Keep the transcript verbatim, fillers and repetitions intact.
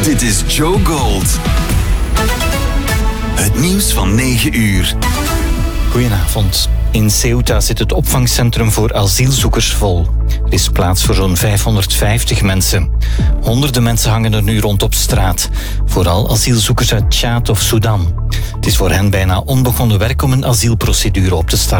Dit is Joe Gold. Het nieuws van negen uur. Goedenavond. In Ceuta zit het opvangcentrum voor asielzoekers vol. Er is plaats voor zo'n vijfhonderdvijftig mensen. Honderden mensen hangen er nu rond op straat. Vooral asielzoekers uit Tjaad of Sudan. Het is voor hen bijna onbegonnen werk om een asielprocedure op te starten.